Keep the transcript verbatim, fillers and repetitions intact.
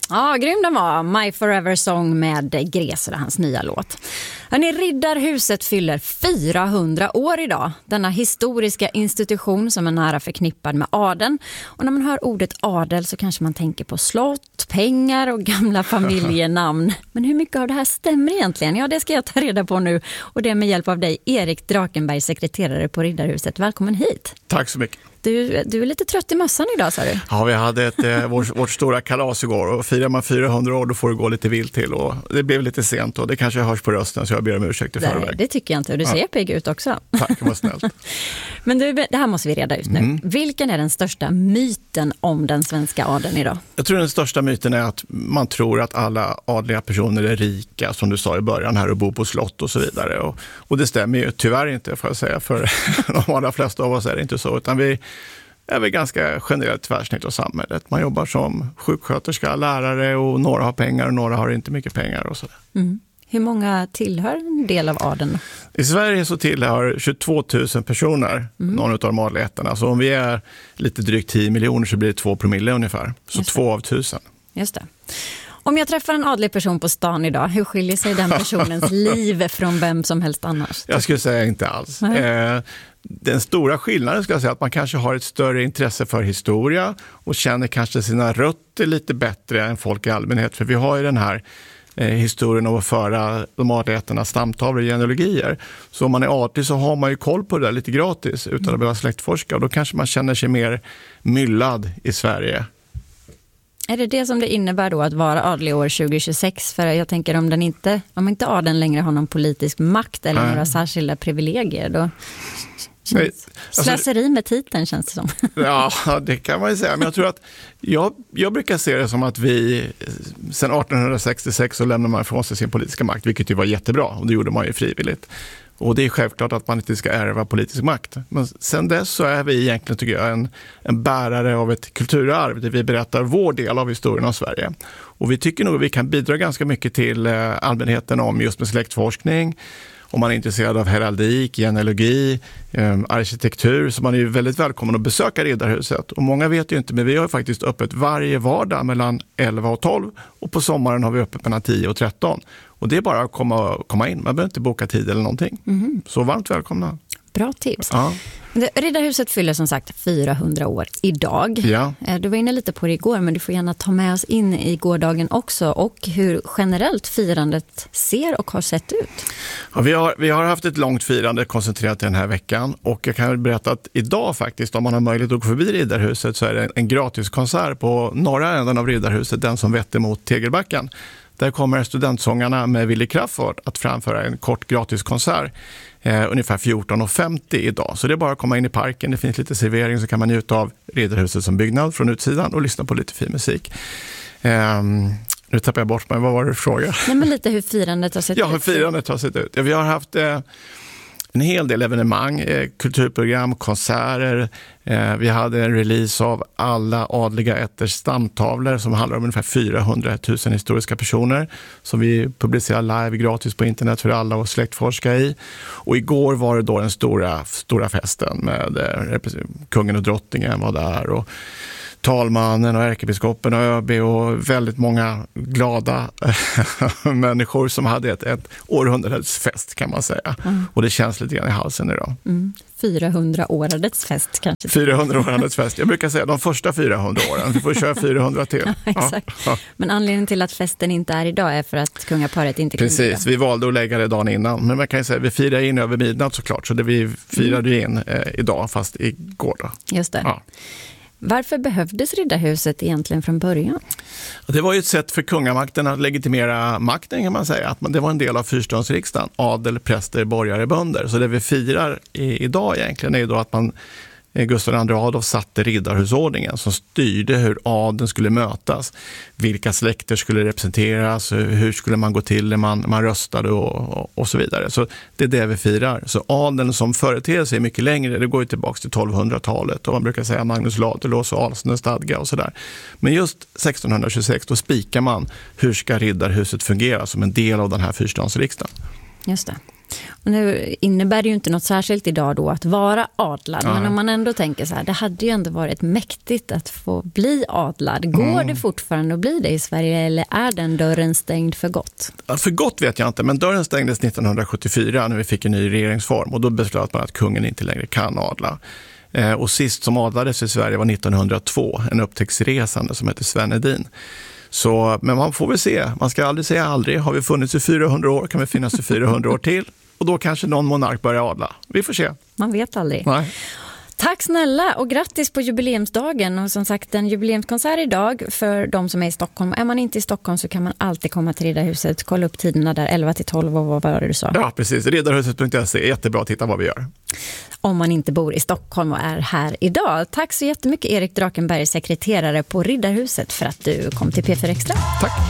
Ja, grym den var. My Forever Song med Gräser, hans nya låt. Hörrni, Riddarhuset fyller fyrahundra år idag. Denna historiska institution som är nära förknippad med adeln. Och när man hör ordet adel så kanske man tänker på slott, pengar och gamla familjenamn. Men hur mycket av det här stämmer egentligen? Ja, det ska jag ta reda på nu. Och det med hjälp av dig, Erik Drakenberg, sekreterare på Riddarhuset. Välkommen hit. Tack så mycket. Du, du är lite trött i mössan idag, sa du? Ja, vi hade ett, eh, vårt, vårt stora kalas igår och firar man fyrahundra år då får det gå lite vilt till och det blev lite sent och det kanske hörs på rösten så jag ber om ursäkt i förväg. Nej, det tycker jag inte och du ser ja. pigg ut också. Tack, vad snällt. Men du, det här måste vi reda ut nu. Mm. Vilken är den största myten om den svenska adeln idag? Jag tror den största myten är att man tror att alla adliga personer är rika, som du sa i början här, och bor på slott och så vidare. Och, och det stämmer ju tyvärr inte, får jag säga, för de allra flesta av oss är det inte så, utan vi är väl ganska generellt tvärsnitt av samhället. Man jobbar som sjuksköterska, lärare och några har pengar och några har inte mycket pengar och så. Mm. Hur många tillhör en del av adeln? I Sverige så tillhör tjugotvå tusen personer mm. någon av de adliga ätterna. Så om vi är lite drygt tio miljoner så blir det två promille ungefär. Så två av tusen. Just det. Om jag träffar en adlig person på stan idag, hur skiljer sig den personens liv från vem som helst annars? Jag skulle säga inte alls. Eh, den stora skillnaden ska jag säga att man kanske har ett större intresse för historia och känner kanske sina rötter lite bättre än folk i allmänhet. För vi har ju den här eh, historien om att föra de adliga ätternas stamtavlor och genealogier. Så om man är adlig så har man ju koll på det där lite gratis utan att behöva släktforska. Och då kanske man känner sig mer myllad i Sverige. Är det det som det innebär då att vara adlig år tjugo tjugosex? För jag tänker om den inte, om inte adeln längre har någon politisk makt eller Nej. några särskilda privilegier, då känns, alltså, slöseri med titeln känns det som. Ja, det kan man ju säga. Men jag tror att jag, jag brukar se det som att vi sedan arton sextiosex så lämnar man ifrån sig sin politiska makt, vilket ju var jättebra och det gjorde man ju frivilligt. Och det är självklart att man inte ska ärva politisk makt. Men sen dess så är vi egentligen, tycker jag, en, en bärare av ett kulturarv där vi berättar vår del av historien av Sverige. Och vi tycker nog att vi kan bidra ganska mycket till allmänheten om just med släktforskning. Om man är intresserad av heraldik, genealogi, eh, arkitektur, så man är ju väldigt välkommen att besöka Riddarhuset. Och många vet ju inte, men vi har faktiskt öppet varje vardag mellan elva och tolv och på sommaren har vi öppet mellan tio och tretton. Och det är bara att komma, komma in, man behöver inte boka tid eller någonting. Mm. Så varmt välkomna. Bra tips. Ja. Riddarhuset fyller som sagt fyrahundra år idag. Ja. Du var inne lite på det igår, men du får gärna ta med oss in i gårdagen också och hur generellt firandet ser och har sett ut. Ja, vi, har, vi har haft ett långt firande koncentrerat den här veckan och jag kan berätta att idag faktiskt, om man har möjlighet att gå förbi Riddarhuset, så är det en, en gratiskonsert på norra änden av Riddarhuset, den som vetter mot Tegelbacken. Där kommer studentsångarna med Willy Crafoord att framföra en kort gratiskonsert eh, ungefär fjorton och femtio idag. Så det är bara att komma in i parken, det finns lite servering så kan man njuta av Riddarhuset som byggnad från utsidan och lyssna på lite fin musik. Eh, nu tappar jag bort mig, vad var det för fråga? Nej, men lite hur firandet har sett ja, ut. Ja, hur firandet har sett ut. Ja, vi har haft eh, en hel del evenemang, eh, kulturprogram, konserter. Eh, vi hade en release av alla adliga ätters stamtavlor som handlar om ungefär fyrahundratusen historiska personer som vi publicerar live gratis på internet för alla att släktforska i. Och igår var det då den stora, stora festen med eh, kungen och drottningen var där och talmannen och ärkebiskopen och ÖB och väldigt många glada människor som hade ett, ett århundradets fest kan man säga. Mm. Och det känns lite grann i halsen idag. Mm. fyrahundraårets fest kanske. fyrahundraårets fest. Jag brukar säga de första fyrahundra åren. Vi får köra fyrahundra till. Ja, exakt. Ja. Men anledningen till att festen inte är idag är för att kungaparet inte kunde. Precis, vi valde att lägga det dagen innan. Men man kan ju säga att vi firar in över midnatt såklart. Så det vi firade mm. in eh, idag fast igår då. Just det. Ja. Varför behövdes Riddarhuset egentligen från början? Det var ju ett sätt för kungamakten att legitimera makten kan man säga. Att det var en del av fyrståndsriksdagen, adel, präster, borgare, bönder. Så det vi firar i, idag egentligen är ju då att man Gustav den andre Adolf satte riddarhusordningen som styrde hur adeln skulle mötas, vilka släkter skulle representeras, hur skulle man gå till när man, man röstade och, och, och så vidare. Så det är det vi firar. Så adeln som företeelse är mycket längre, det går ju tillbaka till tolvhundratalet och man brukar säga Magnus Ladulås och Alsnö stadga och sådär. Men just sextonhundratjugosex då spikar man hur ska riddarhuset fungera som en del av den här fyrståndsriksdagen. Just det. Och nu innebär det ju inte något särskilt idag då att vara adlad. Nej. Men om man ändå tänker så här, det hade ju ändå varit mäktigt att få bli adlad. Går mm. det fortfarande att bli det i Sverige eller är den dörren stängd för gott? Ja, för gott vet jag inte, men dörren stängdes nittonhundrasjuttiofyra när vi fick en ny regeringsform. Och då beslöt man att kungen inte längre kan adla. Eh, och sist som adlades i Sverige var nittonhundratvå, en upptäcktsresande som heter Sven Hedin. Så, men man får väl se, man ska aldrig säga aldrig. Har vi funnits i fyrahundra år kan vi finnas i fyrahundra år till. Och då kanske någon monark börjar adla. Vi får se. Man vet aldrig. Nej. Tack snälla och grattis på jubileumsdagen. Och som sagt en jubileumskonsert idag för de som är i Stockholm. Är man inte i Stockholm så kan man alltid komma till Riddarhuset. Kolla upp tiderna där elva till tolv och vad var det du sa? Ja precis, riddarhuset punkt se. Jättebra att titta vad vi gör. Om man inte bor i Stockholm och är här idag. Tack så jättemycket Erik Drakenberg, sekreterare på Riddarhuset för att du kom till P fyra Extra. Tack.